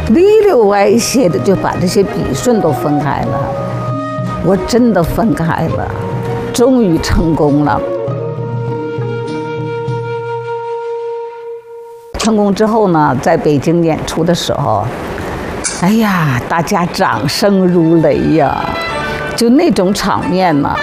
里里外斜的就把这些笔顺都分开了。我真的分开了，终于成功了。成功之后呢，在北京演出的时候，哎呀，大家掌声如雷呀，就那种场面呢。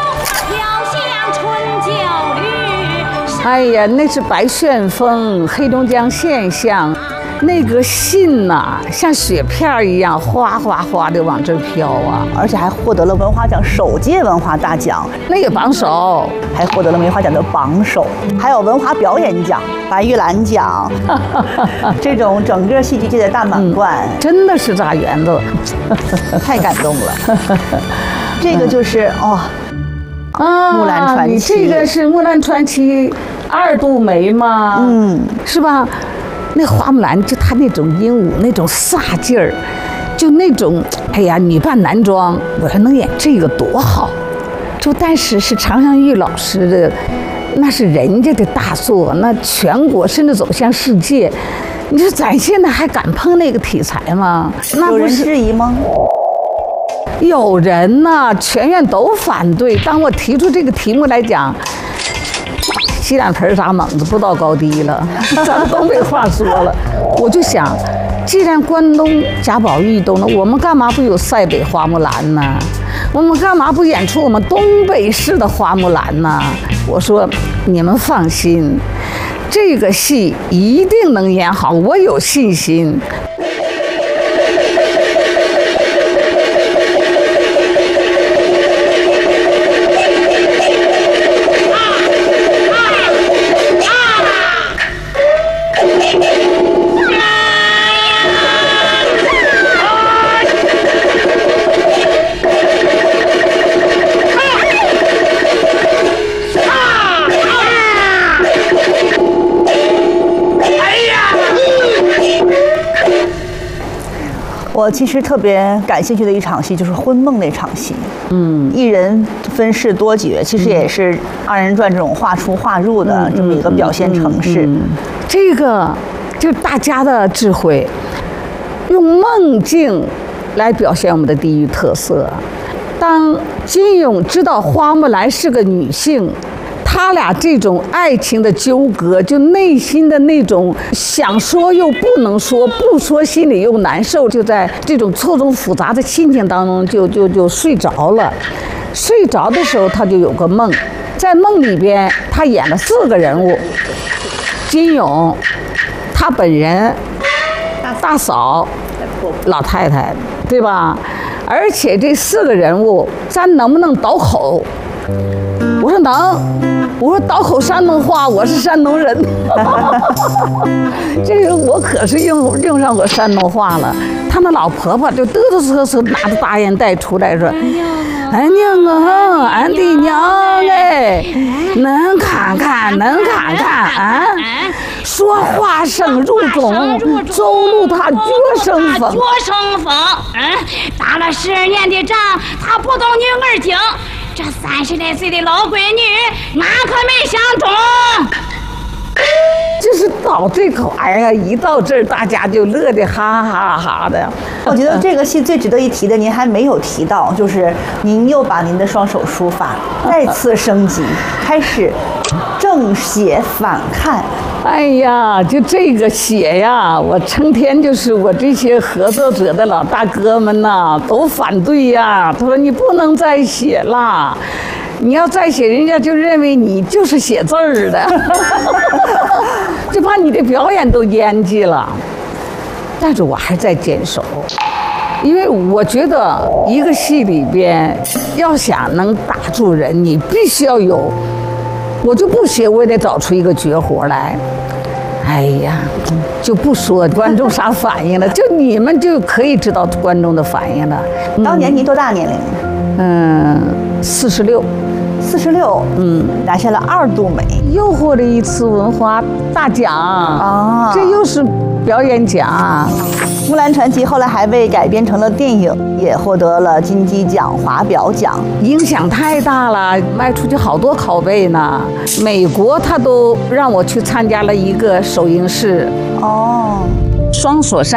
哎呀，那是白旋风、黑龙江现象，那个信呐，像雪片一样哗哗哗的往这飘啊！ 而且还获得了文华奖首届文华大奖， 那个榜首， 还获得了文华奖的榜首，还有文华表演奖、白玉兰奖，这种整个戏剧界的大满贯， 真的是大园子， 太感动了。这个就是木兰传奇， 你这个是木兰传奇2度梅吗？是吧？那花木兰就她那种英武，那种飒劲儿，就那种哎呀，女扮男装，我说能演这个多好。就但是常香玉老师的，那是人家的大作，那全国甚至走向世界。你说咱现在还敢碰那个题材吗？ 有人质疑吗？ 有人呐，全院都反对。当我提出这个题目来讲，洗脸盆砸猛子，不知道高低了。咱东北话说了，我就想，既然关东贾宝玉都能，我们干嘛不有塞北花木兰呢？我们干嘛不演出我们东北式的花木兰呢？我说，你们放心，这个戏一定能演好，我有信心。 我其实特别感兴趣的一场戏就是婚梦那场戏，一人分饰多角，其实也是2人转这种画出画入的这么一个表现程式。 这个就是大家的智慧，用梦境来表现我们的地域特色。当金庸知道花木兰是个女性，他俩这种爱情的纠葛，就内心的那种想说又不能说，不说心里又难受，就在这种错综复杂的心情当中就睡着了。睡着的时候，他就有个梦，在梦里边他演了4个人物：金庸、他本人、大嫂、老太太，对吧？而且这4个人物，咱能不能倒口？我说能。我说倒口山东话，我是山东人。这个我可是用上我山东话了。他那老婆婆就嘚嘚瑟瑟拿着大烟袋出来说：“俺娘啊，俺的娘哎，能看看啊！说话声入中，走路他脚生风。 打了12年的仗，他不懂女儿经。这30来岁的老闺女，俺可没想中。” 就是倒这口，哎呀，一到这儿大家就乐得哈哈哈的。 我觉得这个戏最值得一提的，您还没有提到，就是您又把您的双手书法再次升级，开始正写反看。 哎呀，就这个写呀，我成天就是我这些合作者的老大哥们呐，都反对呀。他说你不能再写了，你要再写，人家就认为你就是写字儿的，就把你的表演都淹记了。但是我还在坚守，因为我觉得一个戏里边要想能打住人，你必须要有。我就不写，我也得找出一个绝活来。哎呀，就不说观众啥反应了，就你们就可以知道观众的反应了。 当年您多大年龄 ？46。 46，拿下了2度美， 又获了一次文华大奖啊！这又是表演奖。 木兰传奇后来还被改编成了电影，也获得了金鸡奖、华表奖， 影响太大了，卖出去好多拷贝呢。美国他都让我去参加了一个首映式。 哦， 双锁山。